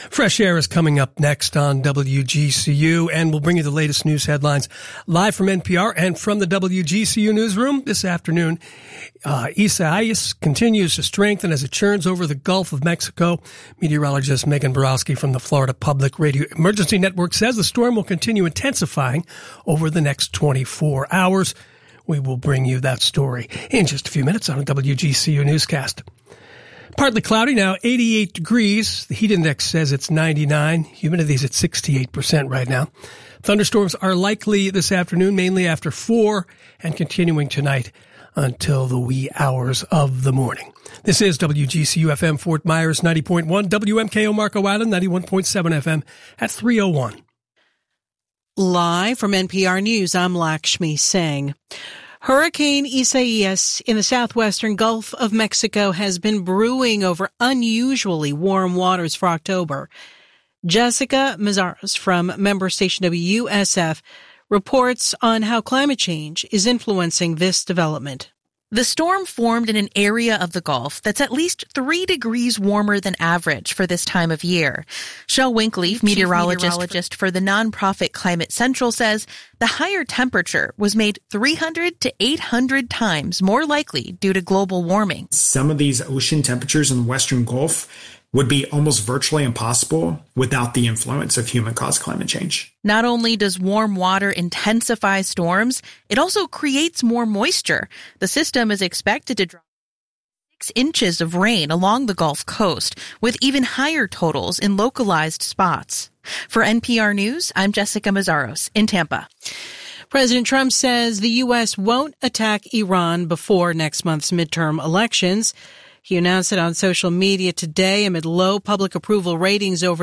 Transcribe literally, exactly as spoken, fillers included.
Fresh Air is coming up next on W G C U, and we'll bring you the latest news headlines live from N P R and from the W G C U newsroom this afternoon. Uh, Isaias continues to strengthen as it churns over the Gulf of Mexico. Meteorologist Megan Borowski from the Florida Public Radio Emergency Network says the storm will continue intensifying over the next twenty-four hours. We will bring you that story in just a few minutes on a W G C U newscast. Partly cloudy now, eighty-eight degrees. The heat index says it's ninety-nine. Humidity is at sixty-eight percent right now. Thunderstorms are likely this afternoon, mainly after four, and continuing tonight until the wee hours of the morning. This is W G C U F M Fort Myers ninety point one, W M K O Marco Island ninety-one point seven F M at three oh one. Live from N P R News, I'm Lakshmi Singh. Hurricane Isaias in the southwestern Gulf of Mexico has been brewing over unusually warm waters for October. Jessica Mazaros from member station W U S F reports on how climate change is influencing this development. The storm formed in an area of the Gulf that's at least three degrees warmer than average for this time of year. Shel Winkleaf, meteorologist, meteorologist for the nonprofit Climate Central, says the higher temperature was made three hundred to eight hundred times more likely due to global warming. Some of these ocean temperatures in the Western Gulf would be almost virtually impossible without the influence of human-caused climate change. Not only does warm water intensify storms, it also creates more moisture. The system is expected to drop six inches of rain along the Gulf Coast, with even higher totals in localized spots. For N P R News, I'm Jessica Mazaros in Tampa. President Trump says the U S won't attack Iran before next month's midterm elections. He announced it on social media today amid low public approval ratings over